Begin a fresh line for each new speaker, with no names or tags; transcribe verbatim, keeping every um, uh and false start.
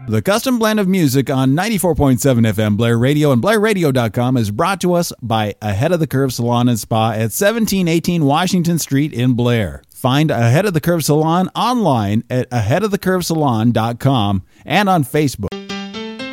The Custom Blend of Music on ninety-four point seven F M Blair Radio and Blair Radio dot com is brought to us by Ahead of the Curve Salon and Spa at seventeen eighteen Washington Street in Blair. Find Ahead of the Curve Salon online at ahead of the curve salon dot com and on Facebook.